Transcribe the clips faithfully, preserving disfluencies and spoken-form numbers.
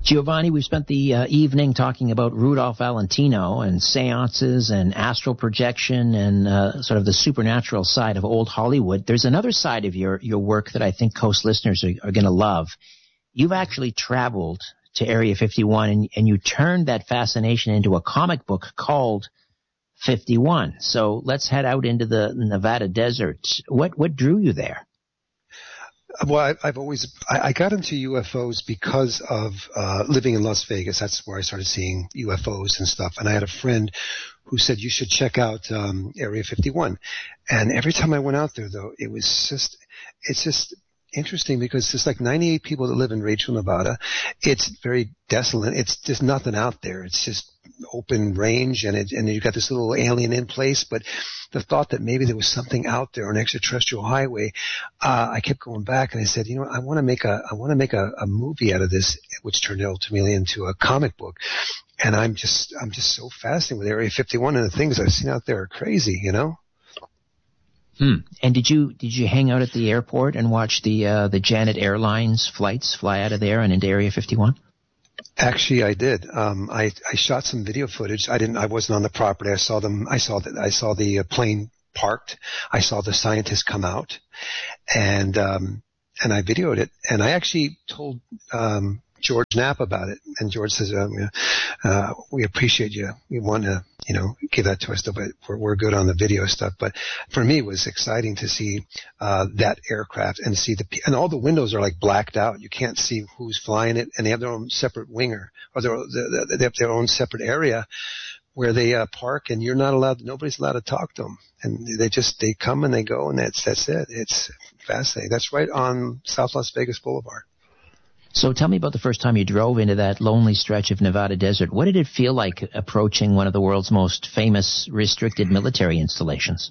Giovanni, we spent the uh, evening talking about Rudolph Valentino and seances and astral projection and uh, sort of the supernatural side of old Hollywood. There's another side of your, your work that I think Coast listeners are, are going to love. You've actually traveled to Area fifty-one and, and you turned that fascination into a comic book called fifty-one. So let's head out into the Nevada desert. What, what drew you there? Well, I, I've always, I, I got into U F Os because of, uh, living in Las Vegas. That's where I started seeing U F Os and stuff. And I had a friend who said, you should check out, um, Area fifty-one. And every time I went out there though, it was just, it's just interesting because there's like ninety-eight people that live in Rachel, Nevada. It's very desolate. It's just nothing out there. It's just open range and it, and you got this little alien in place, but the thought that maybe there was something out there, an extraterrestrial highway, uh, I kept going back and I said, you know, I want to make a, I want to make a, a movie out of this, which turned ultimately into a comic book. And I'm just, I'm just so fascinated with Area fifty-one and the things I've seen out there are crazy, you know? Hmm. And did you, did you hang out at the airport and watch the, uh, the Janet Airlines flights fly out of there and into Area fifty-one? Actually, I did. Um, I, I shot some video footage. I didn't, I wasn't on the property. I saw them, I saw that, I saw the uh, plane parked. I saw the scientists come out and, um, and I videoed it. And I actually told, um, George Knapp about it. And George says, um, uh, we appreciate you. We want to, you know, give that to us, but we're, we're good on the video stuff. But for me, it was exciting to see, uh, that aircraft and see the, and all the windows are like blacked out. You can't see who's flying it, and they have their own separate winger, or their, they have their own separate area where they, uh, park, and you're not allowed, nobody's allowed to talk to them. And they just, they come and they go, and that's, that's it. It's fascinating. That's right on South Las Vegas Boulevard. So tell me about the first time you drove into that lonely stretch of Nevada desert. What did it feel like approaching one of the world's most famous restricted military installations?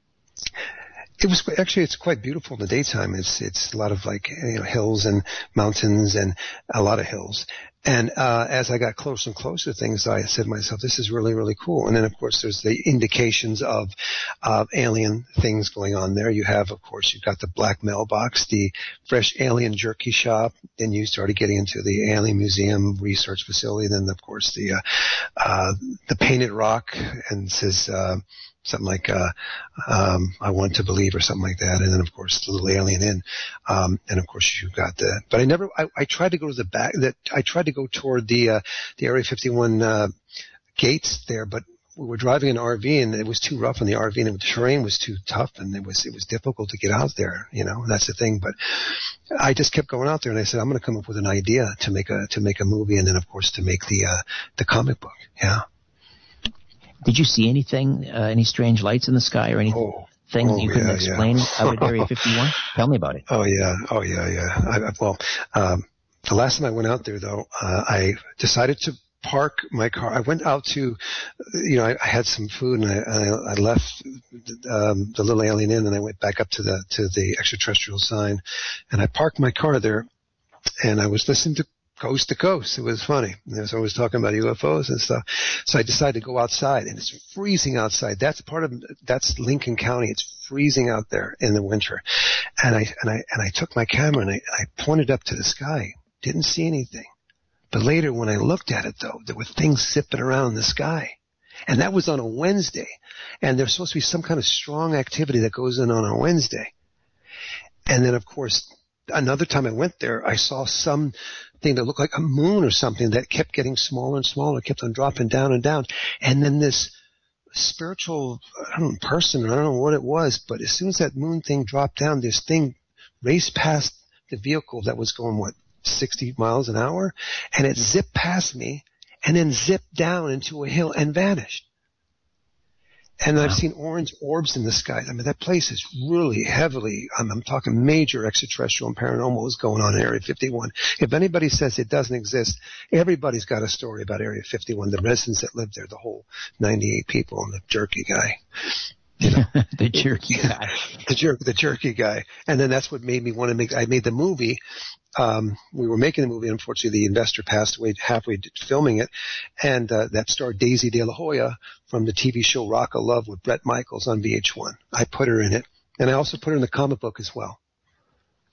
It was actually, it's quite beautiful in the daytime. It's, it's a lot of like, you know, hills and mountains and a lot of hills. And, uh, as I got closer and closer to things, I said to myself, this is really, really cool. And then, of course, there's the indications of, uh, alien things going on there. You have, of course, you've got the black mailbox, the fresh alien jerky shop. Then you started getting into the alien museum research facility. Then, of course, the, uh, uh, the painted rock and says, uh, something like, uh, um, I want to believe or something like that. And then, of course, the little alien in. Um, and of course, you've got the, but I never, I, I tried to go to the back, that I tried to go toward the, uh, the Area fifty-one, uh, gates there, but we were driving an R V and it was too rough on the R V and the terrain was too tough and it was, it was difficult to get out there, you know, that's the thing. But I just kept going out there and I said, I'm going to come up with an idea to make a, to make a movie and then, of course, to make the, uh, the comic book. Yeah. Did you see anything, uh, any strange lights in the sky or anything oh, oh, you couldn't yeah, explain yeah. out at Area fifty-one? Tell me about it. Oh, yeah. Oh, yeah, yeah. I, I, well, um, the last time I went out there, though, uh, I decided to park my car. I went out to, you know, I, I had some food and I, I, I left um, the little alien in and I went back up to the to the extraterrestrial sign and I parked my car there and I was listening to Coast to Coast. It was funny. So I was talking about U F Os and stuff. So I decided to go outside and it's freezing outside. That's part of, that's Lincoln County. It's freezing out there in the winter. And I, and I, and I took my camera and I, I pointed up to the sky. Didn't see anything. But later when I looked at it though, there were things zipping around in the sky. And that was on a Wednesday. And there's supposed to be some kind of strong activity that goes in on a Wednesday. And then of course, another time I went there, I saw some thing that looked like a moon or something that kept getting smaller and smaller, kept on dropping down and down. And then this spiritual, I don't know, person, I don't know what it was, but as soon as that moon thing dropped down, this thing raced past the vehicle that was going, what, sixty miles an hour? And it zipped past me and then zipped down into a hill and vanished. And wow. I've seen orange orbs in the sky. I mean, that place is really heavily, I'm, I'm talking major extraterrestrial and paranormal is going on in Area fifty-one. If anybody says it doesn't exist, everybody's got a story about Area fifty-one, the residents that live there, the whole ninety-eight people and the jerky guy. You know, the jerky guy. The jerk, the jerky guy. And then that's what made me want to make, I made the movie. Um, we were making the movie. Unfortunately, the investor passed away halfway filming it. And, uh, that starred Daisy De La Hoya from the T V show Rock of Love with Bret Michaels on V H one. I put her in it. And I also put her in the comic book as well.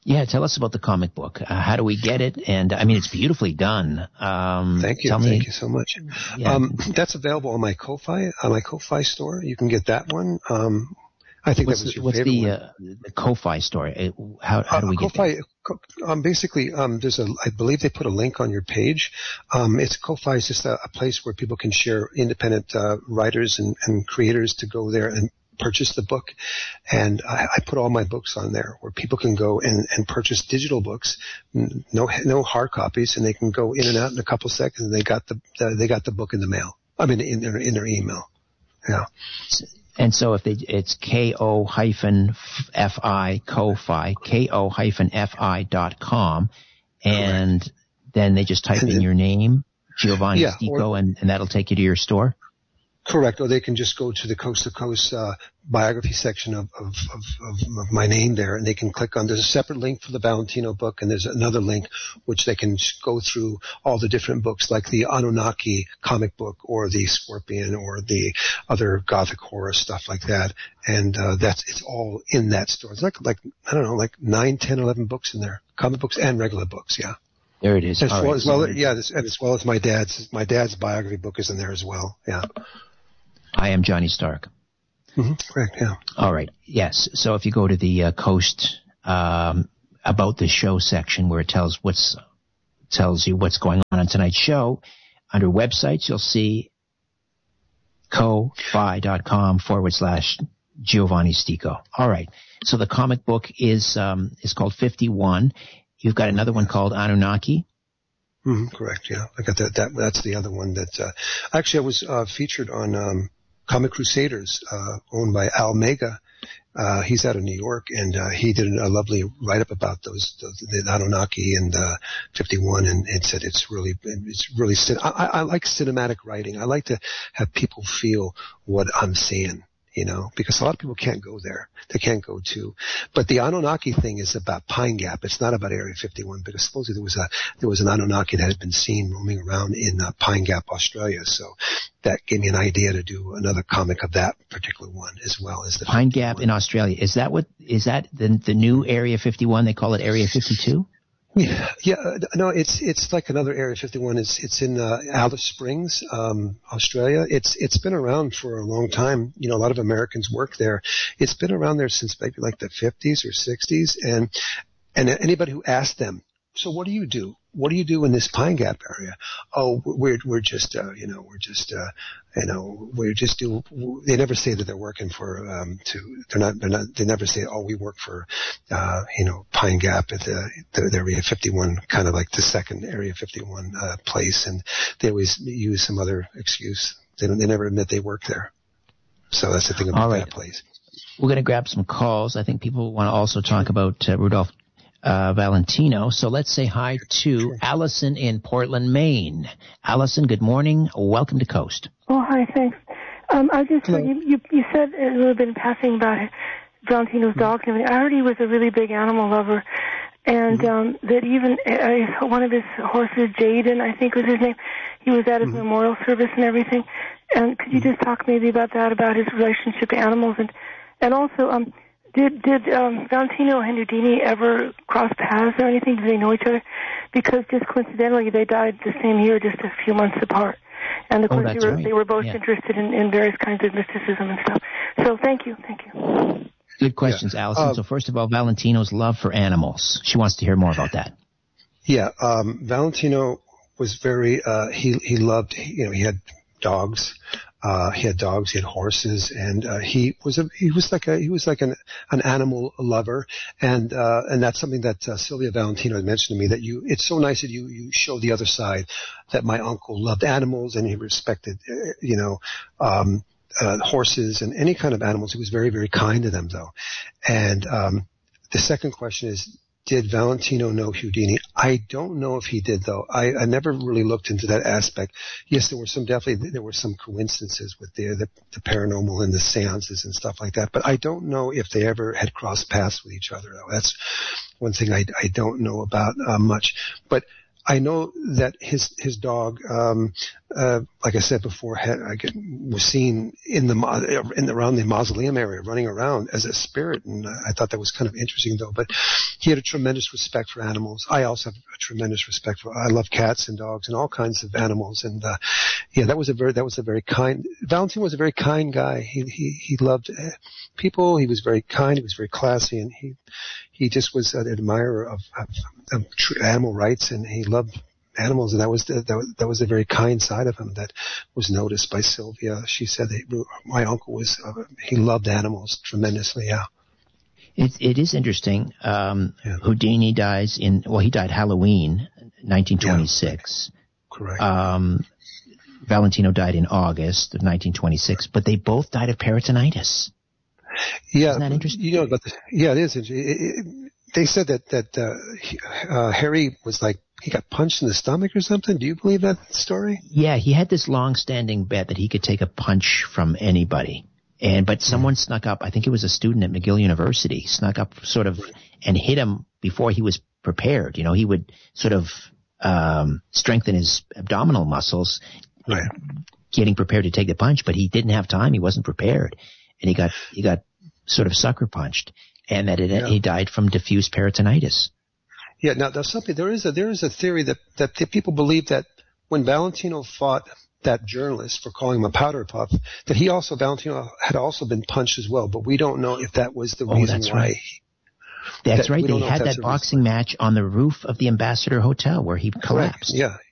Yeah, tell us about the comic book. Uh, how do we get it? And I mean, it's beautifully done. Um, thank you, tell thank me, you so much. Yeah. Um, that's available on my Ko-Fi, on my Ko-Fi store. You can get that one. Um, I think what's that was the, your what's favorite the, one. uh, the Ko-Fi story? How how do we uh, get Ko-Fi, there? Co- um, basically, um, there's a, I believe they put a link on your page. Um, it's Ko-Fi is just a, a place where people can share independent uh, writers and, and creators to go there and purchase the book. And I, I put all my books on there where people can go and, and purchase digital books, no no hard copies, and they can go in and out in a couple seconds. And they got the, the they got the book in the mail. I mean, in their in their email. Yeah. And so if they, it's ko hyphen fi, Ko-Fi, ko hyphen fi dot com, and Correct. Then they just type and in then, your name, Giovanni yeah, Stico, or, and, and that'll take you to your store? Correct. Or they can just go to the Coast to Coast uh, biography section of, of, of, of my name there, and they can click on, there's a separate link for the Valentino book, and there's another link which they can go through all the different books, like the Anunnaki comic book, or the Scorpion, or the other gothic horror stuff like that. And uh, that's, it's all in that store. It's like, like, I don't know, like nine, ten, eleven books in there. Comic books and regular books, yeah. There it is. As, well, right. as well, yeah, this, as well as my dad's, my dad's biography book is in there as well, yeah. I am Johnny Stark. Mm-hmm. Correct, yeah. All right, yes. So if you go to the uh, Coast um, about the show section where it tells what's tells you what's going on on tonight's show, under websites you'll see ko-fi.com forward slash Giovanni Stico. All right. So the comic book is um, is called fifty-one. You've got another one called Anunnaki. Mm-hmm, correct, yeah. I got that. That that's the other one that uh, actually I was uh, featured on um, Comic Crusaders, uh, owned by Al Mega. Uh, he's out of New York, and uh, he did a lovely write-up about those, the, the Anunnaki and uh, fifty-one, and it said it's really, it's really. I, I, I like cinematic writing. I like to have people feel what I'm seeing. You know, because a lot of people can't go there. They can't go to, but the Anunnaki thing is about Pine Gap. It's not about Area fifty-one, because supposedly there was a, there was an Anunnaki that had been seen roaming around in uh, Pine Gap, Australia. So that gave me an idea to do another comic of that particular one, as well as the Pine fifty-one. Gap in Australia. Is that what, is that the, the new Area fifty-one? They call it Area fifty-two? Yeah, yeah, uh, no, it's it's like another Area fifty-one. It's it's in uh, Alice Springs, um, Australia. It's it's been around for a long time. You know, a lot of Americans work there. It's been around there since maybe like the fifties or sixties, and and anybody who asked them, so what do you do? What do you do in this Pine Gap area? Oh, we're we're just uh, you know we're just uh, you know we just do. They never say that they're working for um, to. They're not. They're not. They never say, oh, we work for uh, you know Pine Gap at the, the, the Area fifty-one, kind of like the second Area fifty-one uh, place, and they always use some other excuse. They don't. They never admit they work there. So that's the thing about right. that place. We're going to grab some calls. I think people want to also talk about uh, Rudolph Uh, Valentino. So let's say hi to sure. Allison in Portland, Maine. Allison, good morning. Welcome to Coast. Oh, hi, thanks. Um, I just heard you, you, you said a little bit in passing about Valentino's mm-hmm. dog and everything. I heard he was a really big animal lover, and mm-hmm. um, that even uh, one of his horses, Jaden, I think was his name, he was at his mm-hmm. memorial service and everything. And could you mm-hmm. just talk maybe about that, about his relationship to animals, and and also um. Did did um, Valentino and Houdini ever cross paths or anything? Did they know each other? Because just coincidentally, they died the same year, just a few months apart. And of oh, course, that's they were, right. they were both yeah. interested in, in various kinds of mysticism and stuff. So thank you, thank you. Good questions, yeah. Allison. Uh, so first of all, Valentino's love for animals. She wants to hear more about that. Yeah, um, Valentino was very. Uh, he he loved. You know, he had dogs. Uh, he had dogs, he had horses, and, uh, he was a, he was like a, he was like an, an animal lover. And, uh, and that's something that, uh, Sylvia Valentino had mentioned to me, that you, it's so nice that you, you show the other side, that my uncle loved animals and he respected, uh, you know, um, uh, horses and any kind of animals. He was very, very kind to them though. And, um, the second question is, did Valentino know Houdini? I don't know if he did, though. I, I never really looked into that aspect. Yes, there were some definitely there were some coincidences with the, the the paranormal and the seances and stuff like that. But I don't know if they ever had crossed paths with each other. Though that's one thing I I don't know about uh, much. But I know that his his dog, um, uh, like I said before, had, I get, was seen in the in the, around the mausoleum area, running around as a spirit, and I thought that was kind of interesting, though. But he had a tremendous respect for animals. I also have a tremendous respect for. I love cats and dogs and all kinds of animals, and uh, yeah, that was a very that was a very kind. Valentino was a very kind guy. He he he loved people. He was very kind. He was very classy, and he he just was an admirer of, of, of animal rights, and he loved animals, and that was the, that was that was a very kind side of him that was noticed by Sylvia. She said that my uncle was uh, he loved animals tremendously. Yeah, it it is interesting. Um, yeah. Houdini dies in well, he died Halloween, nineteen twenty-six. Yeah, correct. Um, Valentino died in August of nineteen twenty-six, but they both died of peritonitis. Yeah, isn't that interesting? You know, but the, yeah, it is. It, it, they said that that uh, he, uh, Harry was like he got punched in the stomach or something. Do you believe that story? Yeah, he had this long-standing bet that he could take a punch from anybody, and but someone mm-hmm. snuck up. I think it was a student at McGill University snuck up, sort of, and hit him before he was prepared. You know, he would sort of um, strengthen his abdominal muscles, right, getting prepared to take the punch, but he didn't have time. He wasn't prepared, and he got he got sort of sucker punched. And that it, yeah. he died from diffuse peritonitis. Yeah. Now, there's something. There is a there is a theory that that people believe that when Valentino fought that journalist for calling him a powder puff, that he also Valentino had also been punched as well. But we don't know if that was the oh, reason that's why. Right. That's that, right. They had that boxing reason. match on the roof of the Ambassador Hotel where he collapsed. Correct. Yeah,